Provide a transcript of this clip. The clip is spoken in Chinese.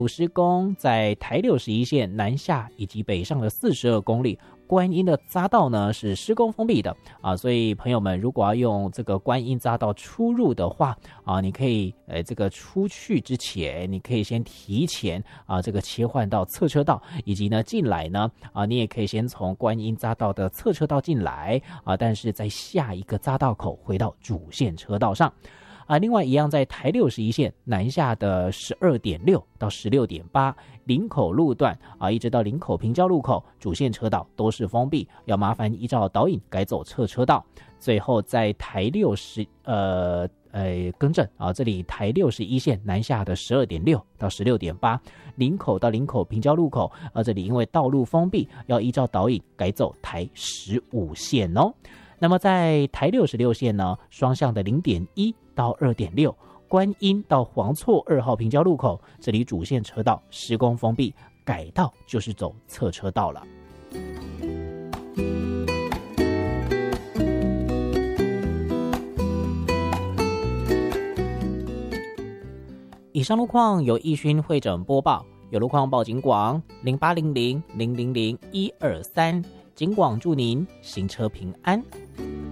施工在台61线南下以及北上的42公里。观音的匝道呢是施工封闭的啊，所以朋友们如果要用这个观音匝道出入的话啊，你可以这个出去之前，你可以先提前啊这个切换到侧车道，以及呢进来呢啊，你也可以先从观音匝道的侧车道进来啊，但是在下一个匝道口回到主线车道上。另外一样在台61线南下的12.6到16.8林口路段一直到林口平交路口主线车道都是封闭，要麻烦依照导引改走侧车道。最后在台更正这里台61线南下的12.6到16.8林口到林口平交路口这里因为道路封闭，要依照导引改走台15线哦。那么在台66线呢，双向的0.1到2.6观音到黄厝2号平交路口，这里主线车道施工封闭，改道就是走侧车道了。以上路况由义勋会诊播报，有路况报警广0800000123，警广祝您行车平安。